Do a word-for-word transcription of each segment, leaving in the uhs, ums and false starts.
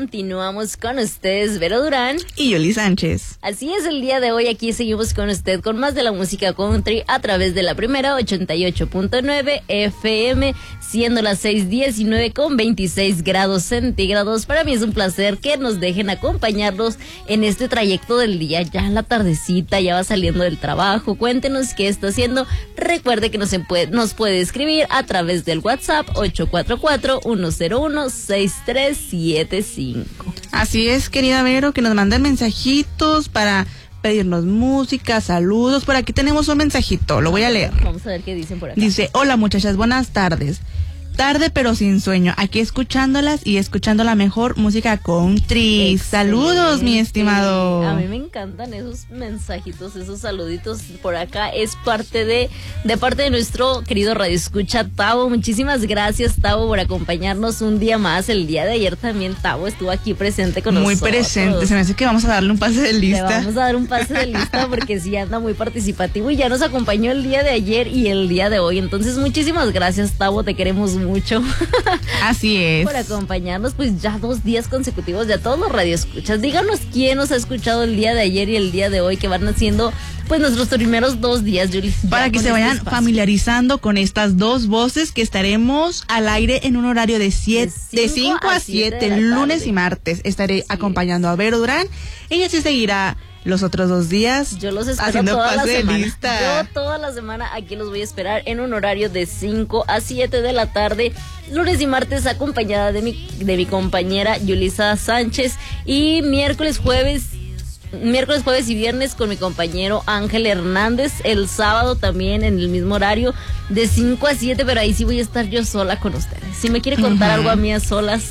continuamos con ustedes, Vero Durán y Yoli Sánchez. Así es, el día de hoy aquí seguimos con usted con más de la música country a través de la primera ochenta y ocho punto nueve F M, siendo las seis diecinueve con veintiséis grados centígrados. Para mí es un placer que nos dejen acompañarlos en este trayecto del día, ya en la tardecita, ya va saliendo del trabajo. Cuéntenos qué está haciendo. Recuerde que nos puede, nos puede escribir a través del WhatsApp ocho cuatro cuatro, uno cero uno, seis tres siete cinco. Así es, querida Vero, que nos manden mensajitos para pedirnos música, saludos. Por aquí tenemos un mensajito, lo voy a leer. Vamos a ver qué dicen por acá. Dice: hola muchachas, buenas tardes. Tarde pero sin sueño, aquí escuchándolas y escuchando la mejor música country. Excelente. Saludos, mi estimado. A mí me encantan esos mensajitos, esos saluditos por acá. Es parte de, de parte de nuestro querido radioescucha Tavo. Muchísimas gracias, Tavo, por acompañarnos un día más. El día de ayer también Tavo estuvo aquí presente con muy nosotros. Muy presente, se me hace que vamos a darle un pase de lista. Le vamos a dar un pase de lista porque sí anda muy participativo y ya nos acompañó el día de ayer y el día de hoy. Entonces, muchísimas gracias, Tavo, te queremos mucho. Así es. Por acompañarnos, pues ya dos días consecutivos de a todos los radioescuchas. Díganos quién nos ha escuchado el día de ayer y el día de hoy, que van haciendo pues nuestros primeros dos días, Julie. Para que se este vayan espacio. familiarizando con estas dos voces, que estaremos al aire en un horario de siete, de cinco a siete, lunes y martes. Estaré sí. acompañando a Vero Durán. Ella sí seguirá los otros dos días. Yo los espero haciendo toda la semana. Lista. Yo toda la semana aquí los voy a esperar en un horario de cinco a siete de la tarde, lunes y martes, acompañada de mi, de mi compañera Yulisa Sánchez, y miércoles, jueves, miércoles, jueves y viernes con mi compañero Ángel Hernández. El sábado también en el mismo horario de cinco a siete, pero ahí sí voy a estar yo sola con ustedes. Si me quiere contar uh-huh. algo a mí a solas.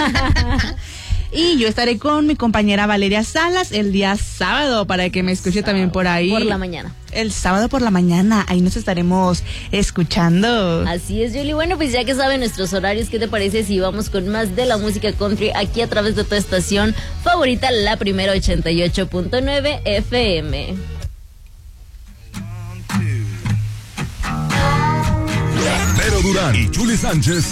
Y yo estaré con mi compañera Valeria Salas el día sábado para que me escuche sábado, también por ahí. Por la mañana. El sábado por la mañana, ahí nos estaremos escuchando. Así es, Julie. Bueno, pues ya que saben nuestros horarios, ¿qué te parece si vamos con más de la música country aquí a través de tu estación favorita, la primera ochenta y ocho punto nueve F M? Vero Durán y Julie Sánchez